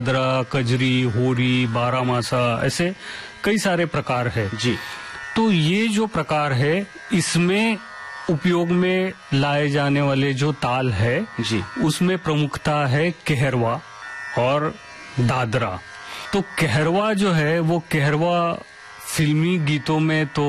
दादरा, कजरी, होरी, बारामासा, ऐसे कई सारे प्रकार है जी। तो ये जो प्रकार है इसमें उपयोग में लाए जाने वाले जो ताल है जी, उसमें प्रमुखता है कहरवा और दादरा। तो कहरवा जो है वो कहरवा फिल्मी गीतों में तो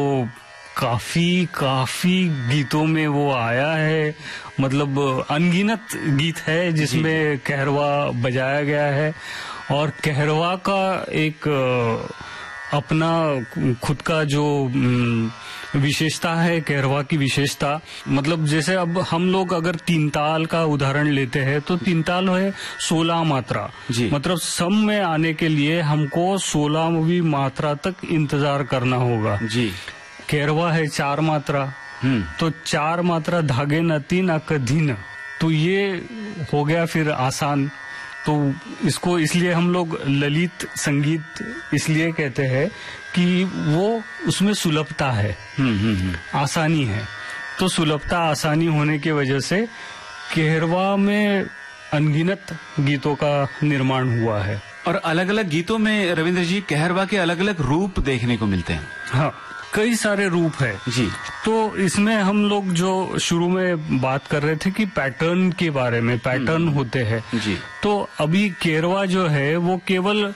काफी गीतों में वो आया है, मतलब अनगिनत गीत है जिसमें कहरवा बजाया गया है। और कहरवा का एक अपना खुद का जो विशेषता है, कहरवा की विशेषता, मतलब जैसे अब हम लोग अगर तीन ताल का उदाहरण लेते हैं तो तीन ताल है 16 मात्रा, मतलब सम में आने के लिए हमको 16वीं मात्रा तक इंतजार करना होगा जी। कहरवा है 4 मात्रा, तो 4 मात्रा धागे न तीन अकधीन, तो ये हो गया फिर आसान। तो इसको इसलिए हम लोग ललित संगीत इसलिए कहते हैं कि वो उसमें सुलभता है, आसानी है। तो सुलभता आसानी होने की वजह से कहरवा में अनगिनत गीतों का निर्माण हुआ है। और अलग अलग गीतों में रविंद्र जी कहरवा के अलग अलग रूप देखने को मिलते हैं। हाँ, कई सारे रूप है जी। तो इसमें हम लोग जो शुरू में बात कर रहे थे कि पैटर्न के बारे में, पैटर्न होते हैं जी। तो अभी कहरवा जो है वो केवल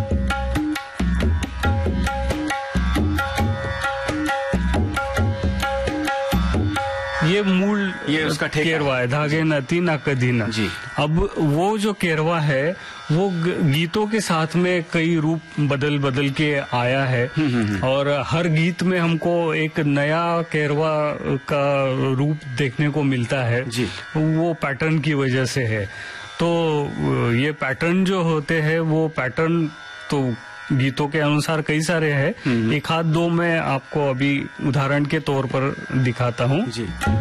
ये उसका कहरवा है, धागे न तीन अकधीन जी। अब वो जो कहरवा है वो गीतों के साथ में कई रूप बदल के आया है और हर गीत में हमको एक नया कहरवा का रूप देखने को मिलता है जी। वो पैटर्न की वजह से है। तो ये पैटर्न जो होते हैं वो पैटर्न तो गीतों के अनुसार कई सारे हैं, एक आध दो मैं आपको अभी उदाहरण के तौर पर दिखाता हूँ जी।